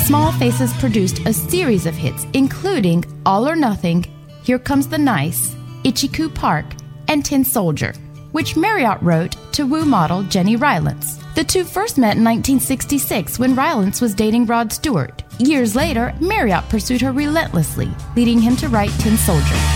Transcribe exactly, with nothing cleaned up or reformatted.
Small Faces produced a series of hits, including All or Nothing, Here Comes the Nice, Itchy-Coo Park, and Tin Soldier, which Marriott wrote to woo model Jenny Rylance. The two first met in nineteen sixty-six when Rylance was dating Rod Stewart. Years later, Marriott pursued her relentlessly, leading him to write Tin Soldier.